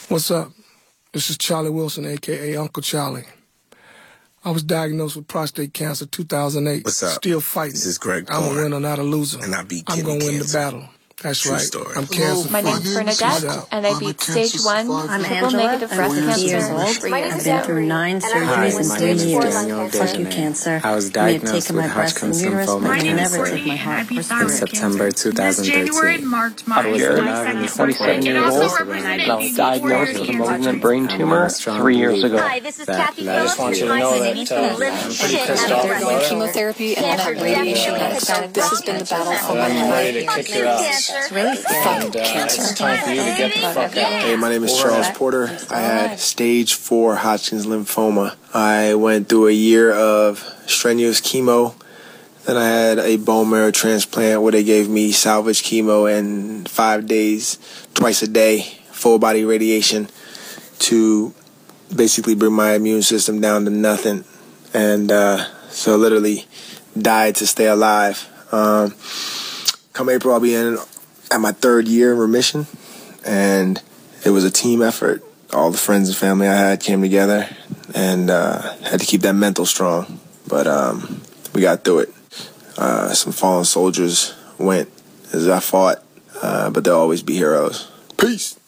What's up? This is Charlie Wilson, a.k.a. Uncle Charlie. I was diagnosed with prostate cancer 2008. What's up? Still fighting. This is Greg I'm a Thorne, winner, not a loser. and I beat I'm kidney going to win the cancer. battle. That's True right. story. I'm cancer. My name's Bernadette, and I beat stage 1 I'm triple-negative breast Angela. I'm 50 years cancer. old. My name I've is been through 9 surgeries in stage 3 four years. lung cancer. Fuck you, cancer. I was You may have diagnosed taken with my breast and Hodgkin's uterus, but lymphoma you never cancer took my heart or in spirit. September This January 2013. marked I my was second 27 birthday. It years also old, represented and I was diagnosed with a malignant brain I'm tumor a strong 3 years believer ago. Hi, this is that Kathy life Phillips. is I real. need to lift shit out of They're going chemotherapy and then have radiation next. This has been the battle for my life. kick your ass. It's really scary. Fuck cancer. It's time for you to get the fuck out. Hey, my name is Charles Porter. I had stage 4 Hodgkin's lymphoma. I went through a year of strenuous chemo. Then I had a bone marrow transplant where they gave me salvage chemo and 5 days, twice a day, full body radiation to basically bring my immune system down to nothing. And so literally died to stay alive. Come April, I'll be in at my 3rd year in remission. And it was a team effort. All the friends and family I had came together and had to keep that mental strong. But we got through it. Some fallen soldiers went as I fought, but they'll always be heroes. Peace.